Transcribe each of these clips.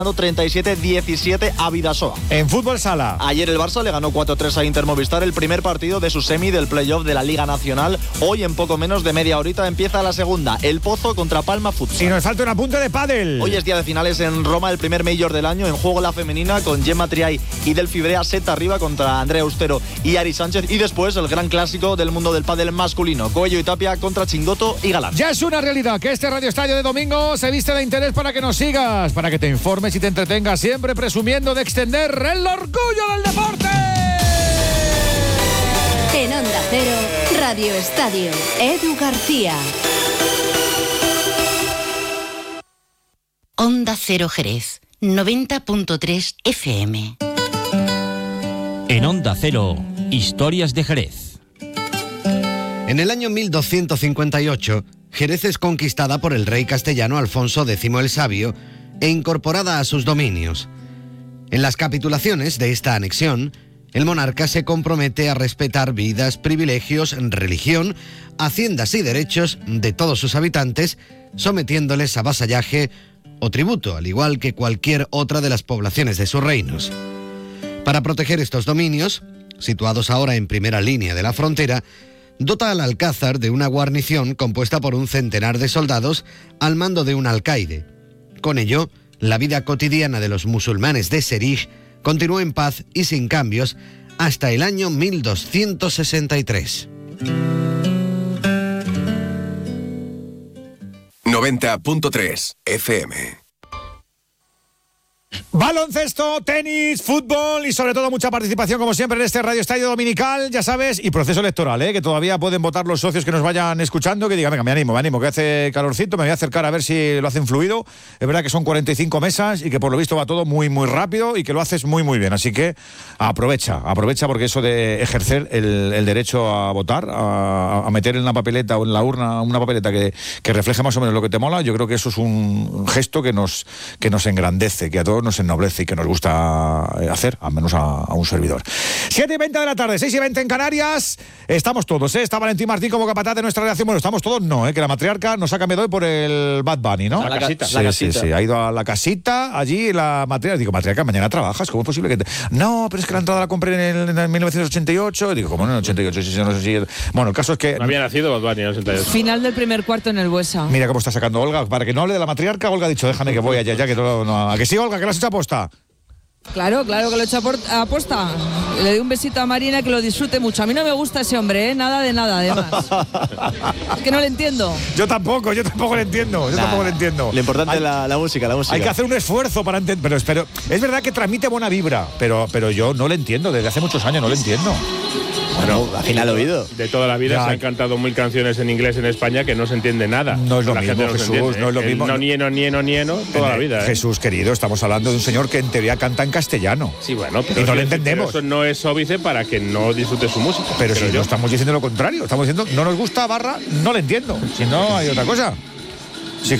37-17 a Bidasoa. En fútbol sala. Ayer el Barça le ganó 4-3 a Inter Movistar, el primer partido de su semi del playoff de la Liga Nacional. Hoy, en poco menos de media horita, empieza la segunda. El Pozo contra Palma Futsal. Y nos falta un apunte de pádel. Hoy es día de finales en Roma, el primer Major del año. En juego la femenina con Gemma Triay y Delphi Brea, set arriba contra Andrea Austero y Ari Sánchez. Y después el gran clásico del mundo del pádel masculino, Coello y Tapia contra Chingoto y Galán. Ya es una realidad que este Radio Estadio de domingo se viste de interés para que nos sigas, para que te informes y te entretengas, siempre presumiendo de extender el orgullo del deporte. En Onda Cero, Radio Estadio, Edu García. Onda Cero Jerez, 90.3 FM. En Onda Cero, Historias de Jerez. En el año 1258, Jerez es conquistada por el rey castellano Alfonso X el Sabio e incorporada a sus dominios. En las capitulaciones de esta anexión, el monarca se compromete a respetar vidas, privilegios, religión, haciendas y derechos de todos sus habitantes, sometiéndoles a vasallaje o tributo, al igual que cualquier otra de las poblaciones de sus reinos. Para proteger estos dominios, situados ahora en primera línea de la frontera, dota al alcázar de una guarnición compuesta por un centenar de soldados al mando de un alcaide. Con ello, la vida cotidiana de los musulmanes de Serij continuó en paz y sin cambios hasta el año 1263. 90.3 FM. Baloncesto, tenis, fútbol y sobre todo mucha participación como siempre en este Radio Estadio Dominical, ya sabes, y proceso electoral, que todavía pueden votar los socios que nos vayan escuchando, que digan, venga, me animo, que hace calorcito, me voy a acercar a ver si lo hacen fluido. Es verdad que son 45 mesas y que por lo visto va todo muy, muy rápido y que lo haces muy, muy bien, así que aprovecha porque eso de ejercer el derecho a votar, a meter en la papeleta o en la urna una papeleta que refleje más o menos lo que te mola, yo creo que eso es un gesto que nos engrandece, que a todos nos ennoblece y que nos gusta hacer, al menos a un servidor. 7:20 de la tarde, 6:20 en Canarias. Estamos todos, Está Valentín Martín como capataz de nuestra redacción. Bueno, estamos todos, no, que la matriarca nos ha cambiado hoy por el Bad Bunny, ¿no? La casita. Sí, ha ido a la casita, allí la matriarca. Digo, matriarca, mañana trabajas, ¿cómo es posible que No, pero es que la entrada la compré en 1988. Digo, ¿cómo no en el 88? No sé si... Bueno, el caso es que... No había nacido Bad Bunny en el 88. Final del primer cuarto en el Buesa. Mira cómo está sacando Olga, para que no hable de la matriarca. Olga ha dicho, déjame que voy allá, ya que no... ¿A que sí, Olga, que lo has hecho aposta? Claro que lo he hecho a aposta. Le doy un besito a Marina, que lo disfrute mucho. A mí no me gusta ese hombre, nada de nada, además. Es que no le entiendo. Yo tampoco le entiendo. Lo importante es la música. Hay que hacer un esfuerzo para entender. Pero es verdad que transmite buena vibra, pero yo no le entiendo. Desde hace muchos años no le entiendo. Bueno, al final he oído. De toda la vida se han cantado 1000 canciones en inglés en España que no se entiende nada. No es lo mismo, Jesús, no es lo mismo. No nieno, toda la vida. Jesús, querido, estamos hablando de un señor que en teoría canta en castellano. Sí, bueno, pero y no le entendemos. Pero eso no es óbice para que no disfrute su música. Pero si no estamos diciendo lo contrario, estamos diciendo no nos gusta no le entiendo. Si no, hay otra cosa. Sí,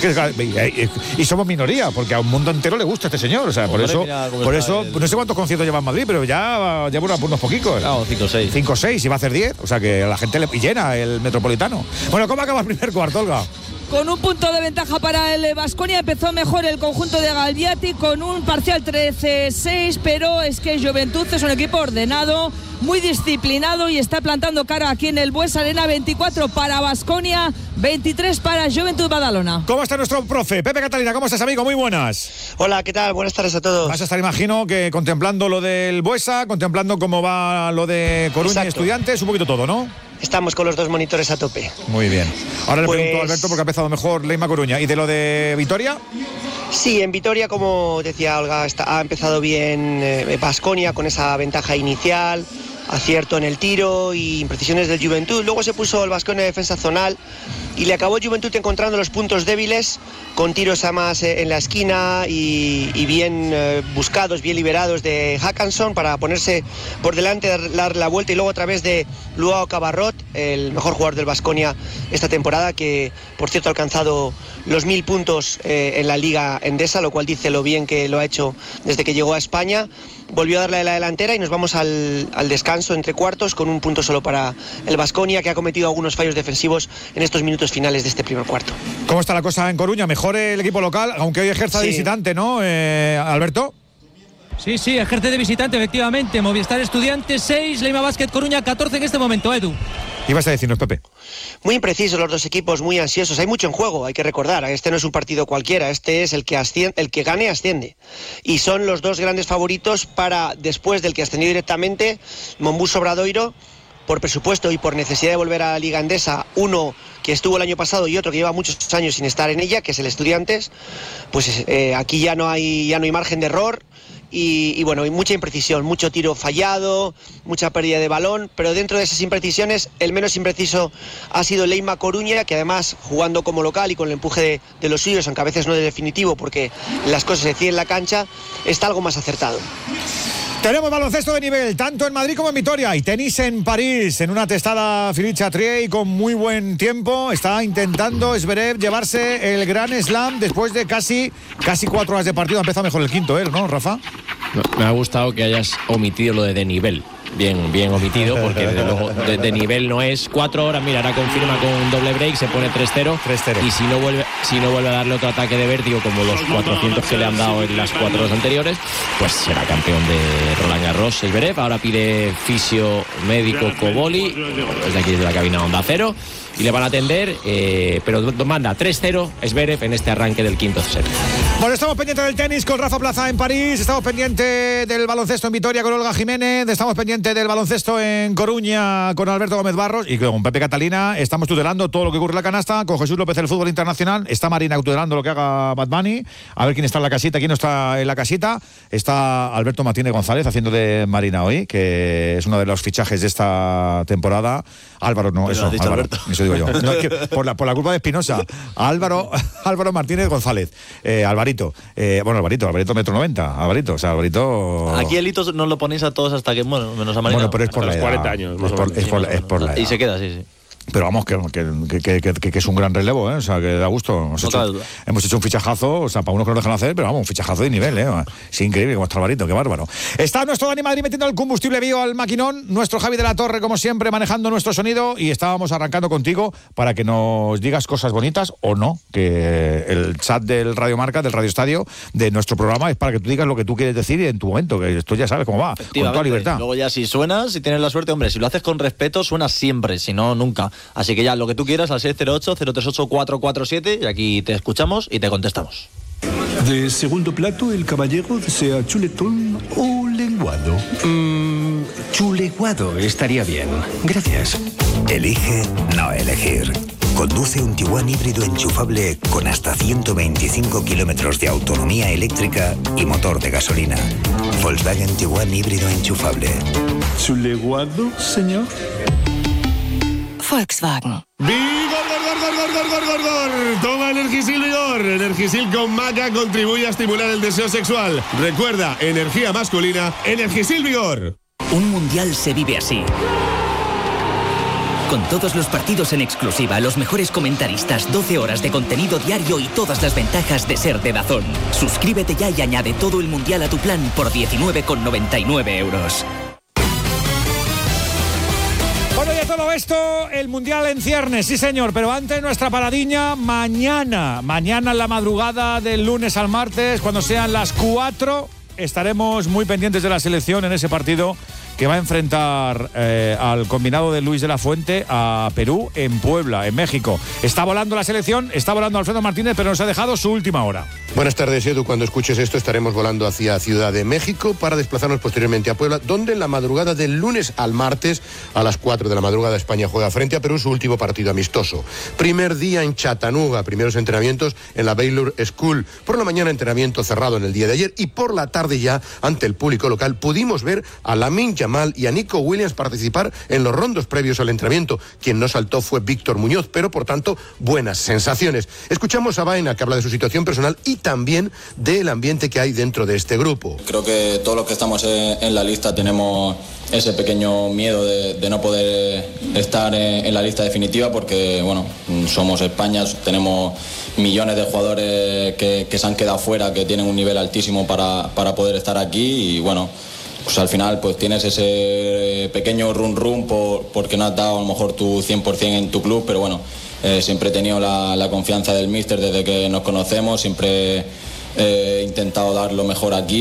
y somos minoría, porque a un mundo entero le gusta este señor. O sea, por eso no sé cuántos conciertos lleva en Madrid, pero ya lleva unos poquicos. Claro, 5 o 6. 5 o 6, y va a hacer 10. O sea, que a la gente le llena el Metropolitano. Bueno, ¿cómo acaba el primer cuarto, Olga? Con un punto de ventaja para el Baskonia, empezó mejor el conjunto de Galviati con un parcial 13-6, pero es que Juventud es un equipo ordenado, muy disciplinado y está plantando cara aquí en el Buesa Arena. 24 para Baskonia, 23 para Juventud Badalona. ¿Cómo está nuestro profe? Pepe Catalina, ¿cómo estás, amigo? Muy buenas. Hola, ¿qué tal? Buenas tardes a todos. Vas a estar, imagino, que contemplando lo del Buesa, contemplando cómo va lo de Coruña y Estudiantes, un poquito todo, ¿no? Estamos con los dos monitores a tope. Muy bien. Ahora le pregunto a Alberto porque ha empezado mejor Leima Coruña. ¿Y de lo de Vitoria? Sí, en Vitoria, como decía Olga, ha empezado bien Baskonia con esa ventaja inicial, acierto en el tiro y imprecisiones del Juventud. Luego se puso el Baskonia de defensa zonal y le acabó Juventud encontrando los puntos débiles con tiros además en la esquina y bien buscados, bien liberados de Hackanson para ponerse por delante, dar la vuelta, y luego a través de Luao Cabarrot, el mejor jugador del Baskonia esta temporada, que por cierto ha alcanzado los 1000 puntos en la Liga Endesa, lo cual dice lo bien que lo ha hecho desde que llegó a España. volvió a darle la delantera y nos vamos al descanso entre cuartos con un punto solo para el Baskonia, que ha cometido algunos fallos defensivos en estos minutos finales de este primer cuarto. ¿Cómo está la cosa en Coruña? Mejor el equipo local, aunque hoy ejerza de visitante, ¿no, Alberto? Sí, ejerce de visitante, efectivamente. Movistar Estudiantes 6, Leima Basket Coruña 14 en este momento, Edu. ¿Qué ibas a decirnos, Pepe? Muy imprecisos los dos equipos, muy ansiosos. Hay mucho en juego, hay que recordar. Este no es un partido cualquiera, este es el que gane asciende. Y son los dos grandes favoritos para, después del que ascendió directamente, Monbus Obradoiro, por presupuesto y por necesidad de volver a la Liga Endesa, uno que estuvo el año pasado y otro que lleva muchos años sin estar en ella, que es el Estudiantes. Pues aquí ya no hay margen de error. Y bueno, hay mucha imprecisión, mucho tiro fallado, mucha pérdida de balón, pero dentro de esas imprecisiones, el menos impreciso ha sido Leima Coruña, que además, jugando como local y con el empuje de los suyos, aunque a veces no es definitivo porque las cosas se deciden en la cancha, está algo más acertado. Tenemos baloncesto de nivel, tanto en Madrid como en Vitoria, y tenis en París, en una testada Philippe Chatrier con muy buen tiempo. Está intentando Zverev llevarse el Grand Slam después de casi 4 horas de partido. Ha empezado mejor el quinto, ¿no, Rafa? No, me ha gustado que hayas omitido lo de nivel. Bien omitido, porque de nivel no es. 4 horas, mira, ahora confirma con un doble break, se pone 3-0. Y si no vuelve a darle otro ataque de vértigo como los 400 que le han dado en las 4 horas anteriores, pues será campeón de Roland Garros Zverev. Ahora pide fisio médico Coboli, desde aquí desde la cabina Onda Cero, y le van a atender, pero manda 3-0 Zverev en este arranque del quinto set. Bueno, estamos pendientes del tenis con Rafa Plaza en París, estamos pendientes del baloncesto en Vitoria con Olga Jiménez, estamos pendientes del baloncesto en Coruña con Alberto Gómez Barros y con Pepe Catalina. Estamos tutelando todo lo que ocurre en la canasta, con Jesús López el fútbol internacional, está Marina tutelando lo que haga Bad Bunny, a ver quién está en la casita, quién no está en la casita. Está Alberto Martínez González haciendo de Marina hoy, que es uno de los fichajes de esta temporada. Álvaro, no, eso, Álvaro, eso digo yo. No, es que por la culpa de Espinosa. Álvaro Martínez González. Alvarito, Alvarito 1,90 m. Alvarito, o sea, Alvarito. Aquí el hito nos lo ponéis a todos hasta que, bueno, menos a Marina. Bueno, pero es por la edad. 40 años. Es por la edad. Y se queda, sí. Pero vamos, que es un gran relevo, ¿eh? O sea, que da gusto. Hemos hecho un fichajazo, o sea, para unos que no dejan hacer, pero vamos, un fichajazo de nivel, ¿eh? Es increíble como está Alvarito, qué bárbaro. Está nuestro Dani Madrid metiendo el combustible bio al maquinón, nuestro Javi de la Torre, como siempre, manejando nuestro sonido, y estábamos arrancando contigo para que nos digas cosas bonitas o no, que el chat del Radio Marca, del Radio Estadio, de nuestro programa, es para que tú digas lo que tú quieres decir en tu momento, que esto ya sabes cómo va, con toda libertad. Luego ya si suenas, si tienes la suerte, hombre, si lo haces con respeto, suenas siempre, si no, nunca. Así que ya, lo que tú quieras, al 608-038-447, y aquí te escuchamos y te contestamos. De segundo plato, el caballero desea chuletón o lenguado. Chuleguado estaría bien. Gracias. Elige no elegir. Conduce un Tiguan híbrido enchufable con hasta 125 kilómetros de autonomía eléctrica y motor de gasolina. Volkswagen Tiguan híbrido enchufable. ¿Chuleguado, señor? Volkswagen. ¡Vigor! Toma Energisil Vigor. Energisil con maca contribuye a estimular el deseo sexual. Recuerda, energía masculina, Energisil Vigor. Un mundial se vive así. Con todos los partidos en exclusiva, los mejores comentaristas, 12 horas de contenido diario y todas las ventajas de ser de DAZN. Suscríbete ya y añade todo el mundial a tu plan por 19,99 €. Bueno, y a todo esto, el Mundial en ciernes, sí señor, pero antes nuestra paradiña mañana en la madrugada del lunes al martes, cuando sean las 4, estaremos muy pendientes de la selección en ese partido que va a enfrentar al combinado de Luis de la Fuente a Perú en Puebla, en México. Está volando la selección, está volando Alfredo Martínez, pero nos ha dejado su última hora. Buenas tardes, Edu. Cuando escuches esto estaremos volando hacia Ciudad de México para desplazarnos posteriormente a Puebla, donde en la madrugada del lunes al martes a las 4 de la madrugada España juega frente a Perú su último partido amistoso. Primer día en Chattanooga, primeros entrenamientos en la Baylor School. Por la mañana entrenamiento cerrado en el día de ayer y por la tarde ya ante el público local pudimos ver a Lamine Yamal y a Nico Williams participar en los rondos previos al entrenamiento. Quien no saltó fue Víctor Muñoz, pero por tanto buenas sensaciones. Escuchamos a Baena, que habla de su situación personal y también del ambiente que hay dentro de este grupo. Creo que todos los que estamos en la lista tenemos ese pequeño miedo de no poder estar en la lista definitiva porque, bueno, somos España, tenemos millones de jugadores que se han quedado fuera, que tienen un nivel altísimo para poder estar aquí y, bueno, pues al final pues tienes ese pequeño run porque no has dado a lo mejor tu 100% en tu club, pero bueno, siempre he tenido la confianza del míster desde que nos conocemos, siempre he intentado dar lo mejor aquí